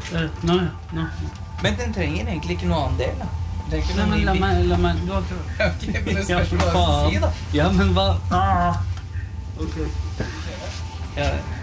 Nå. Men den trenger egentlig ikke noe annen del, da. Nei, men la meg du har ikke... Ok, men det spørs hva du si, da. Ja, men hva? Ok. Ja,